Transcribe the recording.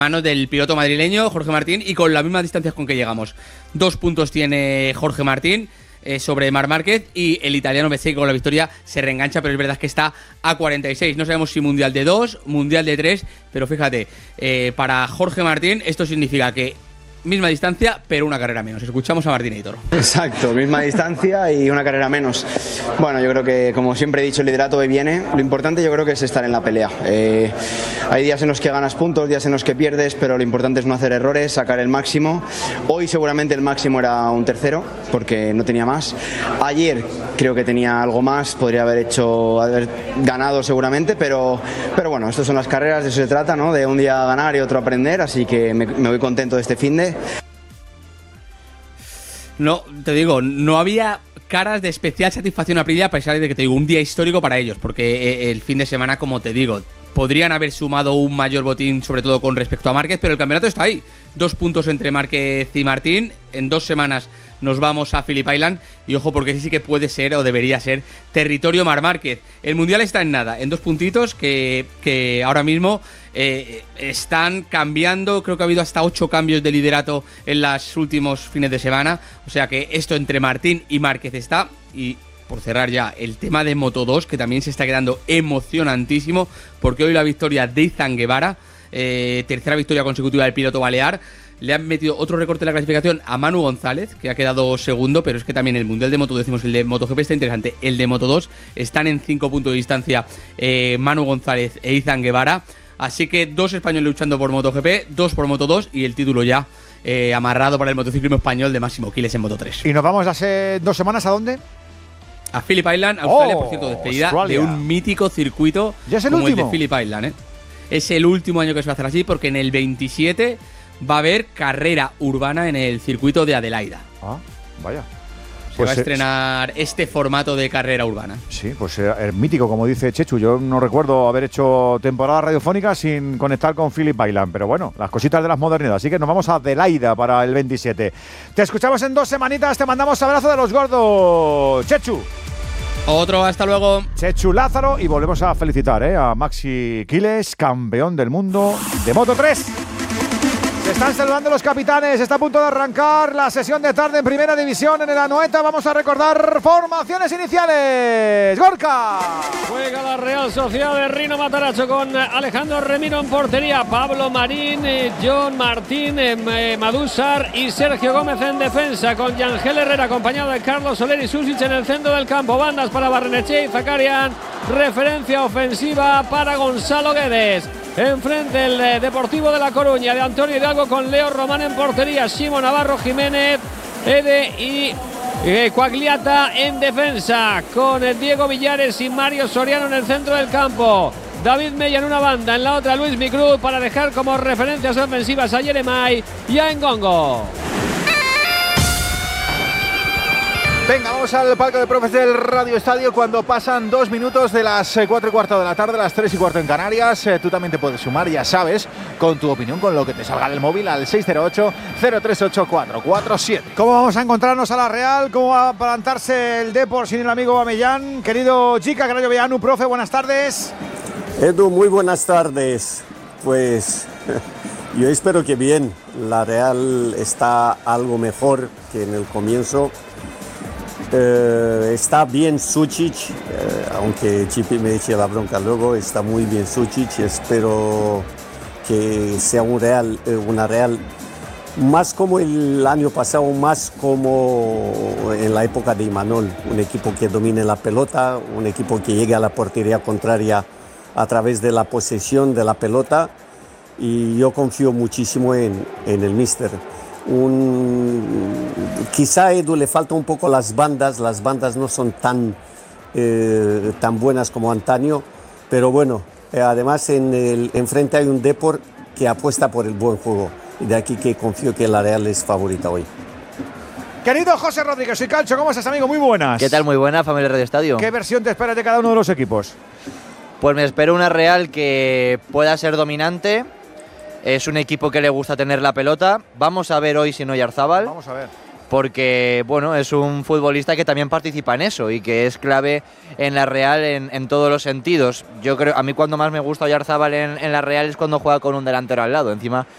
manos del piloto madrileño Jorge Martín y con las mismas distancias con que llegamos. 2 puntos tiene Jorge Martín sobre Marc Márquez y el italiano Bezzecchi con la victoria se reengancha, pero es verdad que está a 46. No sabemos si mundial de 2, mundial de 3, pero fíjate, para Jorge Martín esto significa que misma distancia, pero una carrera menos. Escuchamos a Martín Aitor. Exacto, misma distancia y una carrera menos. Bueno, yo creo que, como siempre he dicho, el liderato viene. Lo importante yo creo que es estar en la pelea. Hay días en los que ganas puntos, días en los que pierdes, pero lo importante es no hacer errores, sacar el máximo. Hoy seguramente el máximo era un tercero, porque no tenía más. Ayer creo que tenía algo más, podría haber ganado seguramente, pero bueno, estas son las carreras, de eso se trata, ¿no? De un día ganar y otro aprender, así que me voy contento de este finde. No, te digo, no había caras de especial satisfacción a Aprilia, a pesar de que te digo, un día histórico para ellos, porque el fin de semana, como te digo, podrían haber sumado un mayor botín, sobre todo con respecto a Márquez, pero el campeonato está ahí. 2 puntos entre Márquez y Martín. En 2 semanas nos vamos a Phillip Island y ojo, porque sí que puede ser o debería ser territorio Marc Márquez. El mundial está en nada, en 2 puntitos que ahora mismo están cambiando. Creo que ha habido hasta 8 cambios de liderato en los últimos fines de semana, o sea que esto entre Martín y Márquez está. Y por cerrar ya, el tema de Moto2, que también se está quedando emocionantísimo, porque hoy la victoria de Izan Guevara, tercera victoria consecutiva del piloto balear. Le han metido otro recorte en la clasificación a Manu González, que ha quedado segundo, pero es que también el mundial de Moto, decimos, el de MotoGP está interesante. El de Moto2 están en 5 puntos de distancia Manu González e Izan Guevara. Así que 2 españoles luchando por MotoGP, 2 por Moto2 y el título ya amarrado para el motociclismo español de Máximo Quiles en Moto3. ¿Y nos vamos hace 2 semanas a dónde? A Phillip Island, Australia, por cierto, despedida Australia de un mítico circuito como el de Phillip Island. Es el último año que se va a hacer así, porque en el 27 va a haber carrera urbana en el circuito de Adelaida. Ah, vaya. Se va a estrenar este formato de carrera urbana. Sí, pues es mítico, como dice Chechu. Yo no recuerdo haber hecho temporada radiofónica sin conectar con Phillip Island, pero bueno, las cositas de las modernidades. Así que nos vamos a Adelaida para el 27. Te escuchamos en 2 semanitas, te mandamos abrazo de los gordos. Chechu. Otro, hasta luego. Chechu Lázaro, y volvemos a felicitar a Maxi Quiles, campeón del mundo de Moto3. Se están saludando los capitanes, está a punto de arrancar la sesión de tarde en Primera División en el Anoeta. Vamos a recordar formaciones iniciales. ¡Gorka! Juega la Real Sociedad de Rino Matarazzo con Alejandro Remiro en portería, Pablo Marín, John Martín, Madúzar y Sergio Gómez en defensa, con Yangel Herrera acompañado de Carlos Soler y Susic en el centro del campo. Bandas para Barrenechea y Zakarian, referencia ofensiva para Gonzalo Guedes. Enfrente el Deportivo de La Coruña de Antonio Hidalgo con Leo Román en portería, Simo Navarro, Jiménez, Ede y Quagliata en defensa, con Diego Villares y Mario Soriano en el centro del campo. David Mella en una banda, en la otra Luis Micruz, para dejar como referencias ofensivas a Yeremay y a Ngongo. Venga, vamos al palco de profes del Radio Estadio cuando pasan 2 minutos de las 4:15 de la tarde, las 3:15 en Canarias. Tú también te puedes sumar, ya sabes, con tu opinión, con lo que te salga del móvil al 608-038-447. ¿Cómo vamos a encontrarnos a la Real? ¿Cómo va a plantarse el Depor sin el amigo Amellán? Querido Chica, Carayo Vellanu, profe, buenas tardes. Edu, muy buenas tardes. Pues yo espero que bien. La Real está algo mejor que en el comienzo. Está bien Sučić, aunque Chipi me eche la bronca luego, está muy bien Sučić. Espero que sea una Real más como el año pasado, más como en la época de Imanol, un equipo que domine la pelota, un equipo que llegue a la portería contraria a través de la posesión de la pelota, y yo confío muchísimo en el míster. Quizá a Edu le falta un poco las bandas no son tan buenas como antaño, pero bueno, además enfrente hay un Depor que apuesta por el buen juego, y de aquí que confío que la Real es favorita hoy. Querido José Rodríguez, soy Calcho, ¿cómo estás, amigo? Muy buenas. ¿Qué tal? Muy buena, familia Radio Estadio. ¿Qué versión te esperas de cada uno de los equipos? Pues me espero una Real que pueda ser dominante. Es un equipo que le gusta tener la pelota. Vamos a ver hoy si no Oyarzábal. Vamos a ver. Porque, bueno, es un futbolista que también participa en eso y que es clave en la Real en todos los sentidos. Yo creo, a mí cuando más me gusta Oyarzábal en la Real es cuando juega con un delantero al lado. Encima